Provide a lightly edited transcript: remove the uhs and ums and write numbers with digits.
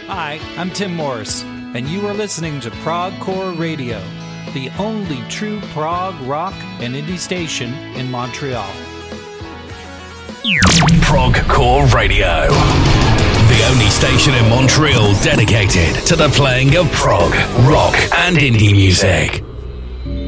Hi, I'm Tim Morris, and you are listening to Progcore Radio, the only true prog rock and indie station in Montreal. Progcore Radio, the only station in Montreal dedicated to the playing of prog, rock, and indie music.